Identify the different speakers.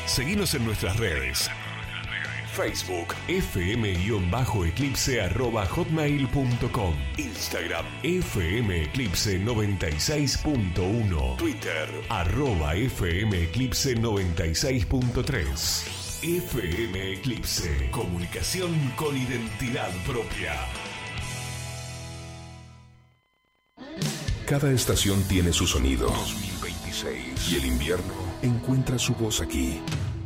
Speaker 1: Seguinos en nuestras redes. Facebook fm-eclipse@hotmail.com, Instagram fmeclipse96.1, Twitter @fmeclipse96.3. FM Eclipse, comunicación con identidad propia.
Speaker 2: Cada estación tiene su sonido. 2026. Y el invierno encuentra su voz aquí.